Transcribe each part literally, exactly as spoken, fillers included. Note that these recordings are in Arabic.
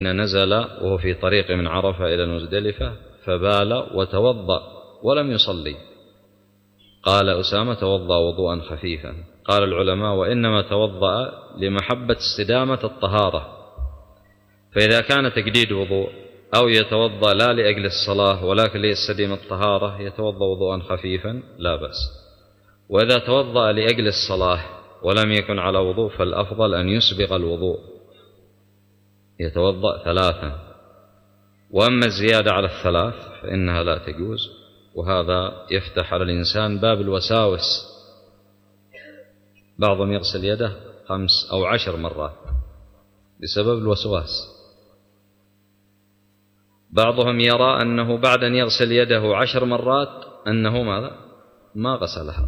نزل وهو في طريق من عرفة إلى المزدلفة فبال وتوضأ ولم يصلي. قال أسامة: توضأ وضوءا خفيفا. قال العلماء: وإنما توضأ لمحبة استدامة الطهارة، فإذا كان تجديد وضوء أو يتوضأ لا لأجل الصلاة ولكن ليستديم الطهارة يتوضأ وضوءا خفيفا لا بأس. وإذا توضأ لأجل الصلاة ولم يكن على وضوء فالأفضل أن يسبغ الوضوء، يتوضأ ثلاثا. وأما الزيادة على الثلاث فإنها لا تجوز، وهذا يفتح على الإنسان باب الوساوس. بعضهم يغسل يده خمس أو عشر مرات بسبب الوسواس. بعضهم يرى أنه بعد أن يغسل يده عشر مرات أنه ماذا؟ ما غسلها،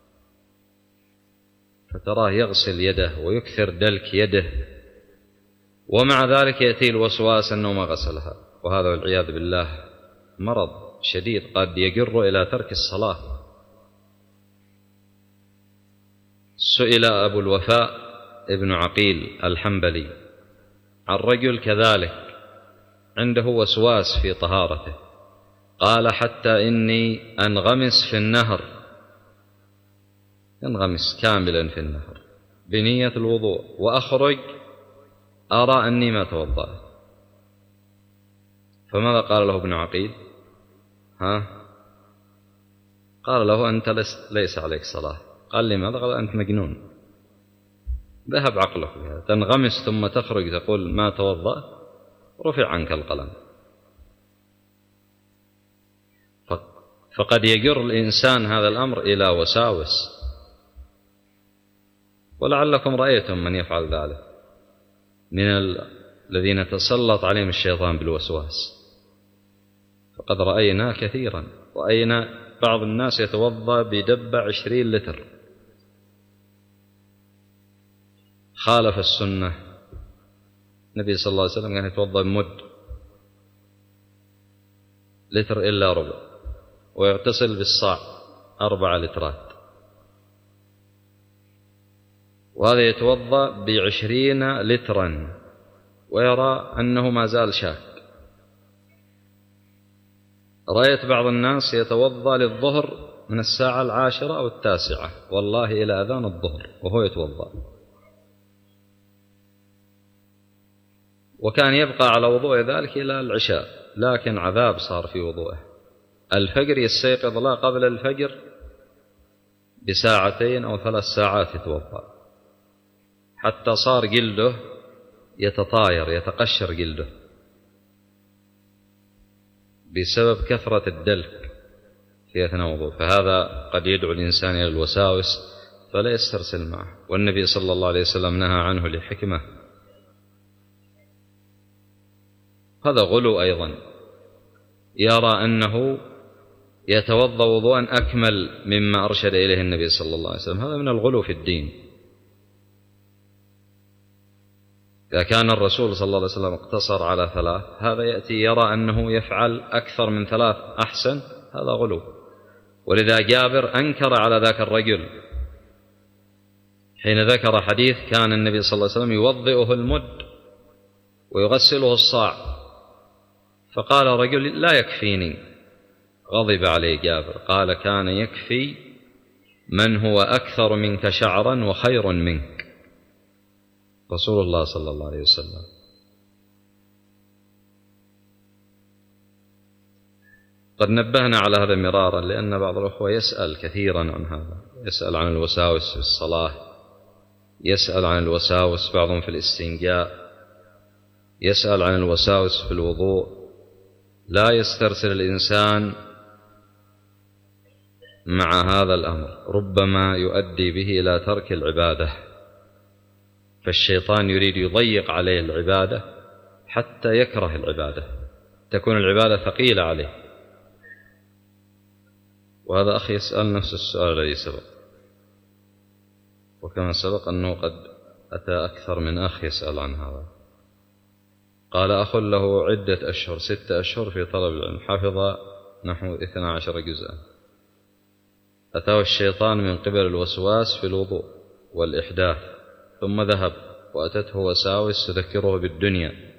فتراه يغسل يده ويكثر دلك يده ومع ذلك يأتي الوسواس أنه ما غسلها، وهذا والعياذ بالله مرض شديد قد يجر إلى ترك الصلاة. سئل أبو الوفاء ابن عقيل الحنبلي عن رجل كذلك عنده وسواس في طهارته، قال: حتى إني أنغمس في النهر، أنغمس كاملا في النهر بنية الوضوء وأخرج أرى أني ما توضأت. فماذا قال له ابن عقيل؟ ها؟ قال له: أنت ليس عليك صلاة. قال: لماذا؟ قال: أنت مجنون، ذهب عقلك بها، تنغمس ثم تخرج تقول ما توضأت، رفع عنك القلم. فقد يجر الإنسان هذا الأمر إلى وساوس، ولعلكم رأيتم من يفعل ذلك من الذين تسلط عليهم الشيطان بالوسواس، فقد رأينا كثيرا. رأينا بعض الناس يتوضأ بدب عشرين لتر، خالف السنة. النبي صلى الله عليه وسلم كان يتوضأ بمد لتر إلا ربع، ويغتسل بالصاع أربع لترات، وهذا يتوضأ بعشرين لترا ويرى أنه ما زال شاك. رأيت بعض الناس يتوضأ للظهر من الساعة العاشرة أو التاسعة والله إلى أذان الظهر وهو يتوضأ، وكان يبقى على وضوء ذلك إلى العشاء، لكن عذاب صار في وضوءه. الفجر يستيقظ لا قبل الفجر بساعتين أو ثلاث ساعات يتوضأ، حتى صار جلده يتطاير يتقشر جلده بسبب كثرة الدلك في أثناء وضوء. فهذا قد يدعو الإنسان إلى الوساوس فلا يسترسل معه، والنبي صلى الله عليه وسلم نهى عنه لحكمة. هذا غلو أيضا، يرى أنه يتوضأ وضوءا أكمل مما أرشد إليه النبي صلى الله عليه وسلم، هذا من الغلو في الدين. إذا كان الرسول صلى الله عليه وسلم اقتصر على ثلاث، هذا يأتي يرى أنه يفعل أكثر من ثلاث أحسن، هذا غلو. ولذا جابر أنكر على ذاك الرجل حين ذكر حديث كان النبي صلى الله عليه وسلم يوضئه المد ويغسله الصاع، فقال رجل: لا يكفيني. غضب عليه جابر، قال: كان يكفي من هو أكثر منك شعرا وخير منك، رسول الله صلى الله عليه وسلم. قد نبهنا على هذا مرارا، لأن بعض الأخوة يسأل كثيرا عن هذا، يسأل عن الوساوس في الصلاة، يسأل عن الوساوس بعضهم في الاستنجاء، يسأل عن الوساوس في الوضوء. لا يسترسل الإنسان مع هذا الأمر، ربما يؤدي به إلى ترك العبادة، فالشيطان يريد يضيق عليه العبادة حتى يكره العبادة، تكون العبادة ثقيلة عليه. وهذا أخي يسأل نفس السؤال الذي سبق، وكما سبق أنه قد أتى أكثر من أخ يسأل عن هذا. قال: أخ له عدة أشهر ستة أشهر في طلب العلم، حفظ نحو اثنى عشر جزءا، أتاه الشيطان من قبل الوسواس في الوضوء والإحداث، ثم ذهب وأتته وساوس تذكره بالدنيا